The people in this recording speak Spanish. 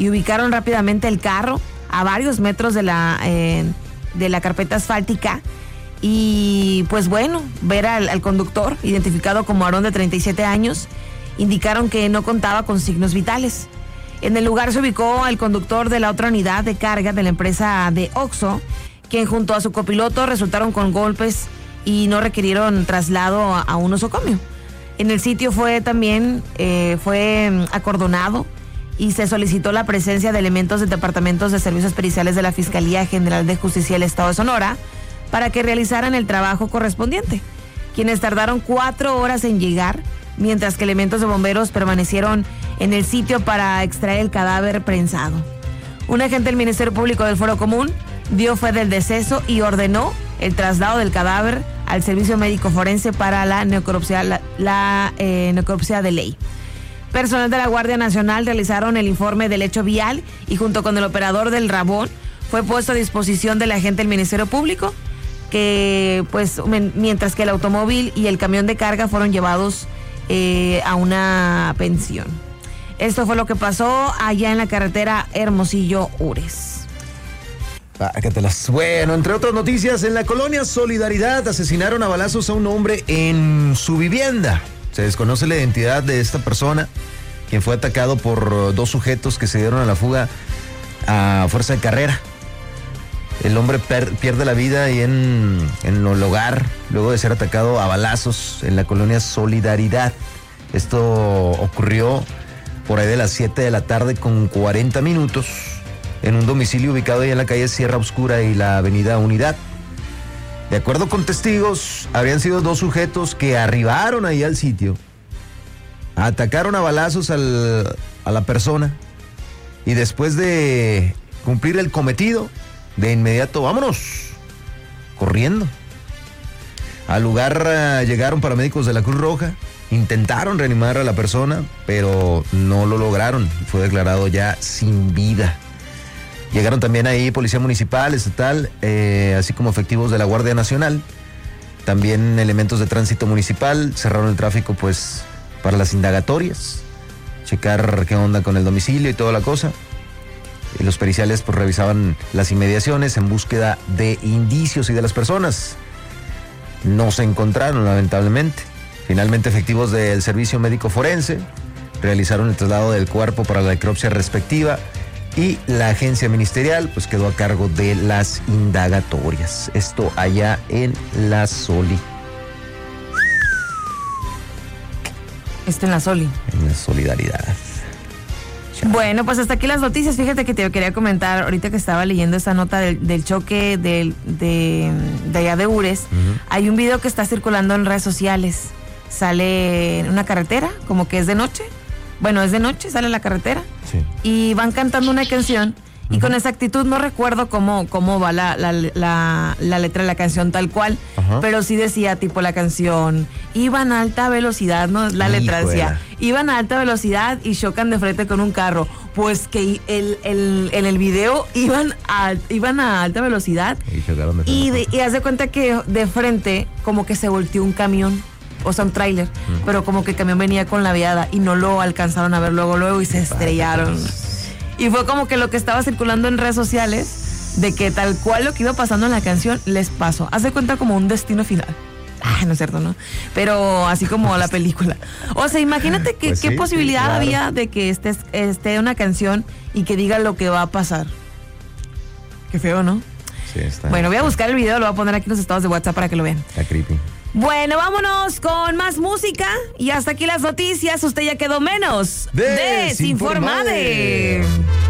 y ubicaron rápidamente el carro a varios metros de la carpeta asfáltica. Y pues bueno, ver al conductor, identificado como Aarón, de 37 años, indicaron que no contaba con signos vitales. En el lugar se ubicó al conductor de la otra unidad de carga de la empresa de Oxxo, quien junto a su copiloto resultaron con golpes y no requirieron traslado a un nosocomio. En el sitio fue acordonado y se solicitó la presencia de elementos de departamentos de servicios periciales de la Fiscalía General de Justicia del Estado de Sonora para que realizaran el trabajo correspondiente, quienes tardaron 4 horas en llegar, mientras que elementos de bomberos permanecieron en el sitio para extraer el cadáver prensado. Un agente del Ministerio Público del Foro Común dio fe del deceso y ordenó el traslado del cadáver al Servicio Médico Forense para la necropsia de ley. Personal de la Guardia Nacional realizaron el informe del hecho vial y junto con el operador del Rabón fue puesto a disposición del agente del Ministerio Público, que mientras que el automóvil y el camión de carga fueron llevados a una pensión. Esto fue lo que pasó allá en la carretera Hermosillo-Ures. Bueno, entre otras noticias, en la colonia Solidaridad asesinaron a balazos a un hombre en su vivienda. Se desconoce la identidad de esta persona, quien fue atacado por 2 sujetos que se dieron a la fuga a fuerza de carrera. El hombre pierde la vida ahí en el hogar, luego de ser atacado a balazos en la colonia Solidaridad. Esto ocurrió por ahí de las 7 de la tarde con 40 minutos en un domicilio ubicado ahí en la calle Sierra Oscura y la avenida Unidad. De acuerdo con testigos, habrían sido 2 sujetos que arribaron ahí al sitio, atacaron a balazos a la persona y después de cumplir el cometido, de inmediato, vámonos, corriendo. Al lugar llegaron paramédicos de la Cruz Roja, intentaron reanimar a la persona, pero no lo lograron. Fue declarado ya sin vida. Llegaron también ahí policía municipal, estatal, así como efectivos de la Guardia Nacional. También elementos de tránsito municipal cerraron el tráfico pues para las indagatorias, checar qué onda con el domicilio y toda la cosa. Y los periciales pues revisaban las inmediaciones en búsqueda de indicios y de las personas. No se encontraron, lamentablemente. Finalmente, efectivos del Servicio Médico Forense realizaron el traslado del cuerpo para la necropsia respectiva y la agencia ministerial pues quedó a cargo de las indagatorias. Esto allá en la Soli. Esto en la Soli. En la Solidaridad. Bueno, pues hasta aquí las noticias. Fíjate que te quería comentar ahorita que estaba leyendo esta nota del choque de allá de Ures. Uh-huh. Hay un video que está circulando en redes sociales. Sale en una carretera, como que es de noche. Bueno, es de noche, sale en la carretera. Sí. Y van cantando una canción. Y con exactitud no recuerdo cómo va la letra de la canción tal cual, pero sí decía tipo la canción, iban a alta velocidad, ¿no? La letra decía, iban a alta velocidad y chocan de frente con un carro. Pues que en el video iban a alta velocidad y chocaron de frente. Y haz de cuenta que de frente como que se volteó un camión, o sea, un tráiler, pero como que el camión venía con la viada y no lo alcanzaron a ver luego y se estrellaron. Y fue como que lo que estaba circulando en redes sociales, de que tal cual lo que iba pasando en la canción les pasó. Haz de cuenta como un destino final. No es cierto, ¿no? Pero así como la película. O sea, imagínate que, pues qué posibilidad claro. había de que esté una canción y que diga lo que va a pasar. Qué feo, ¿no? Sí, está. Bueno, voy a buscar el video, lo voy a poner aquí en los estados de WhatsApp para que lo vean. Está creepy. Bueno, vámonos con más música y hasta aquí las noticias. Usted ya quedó menos desinformado.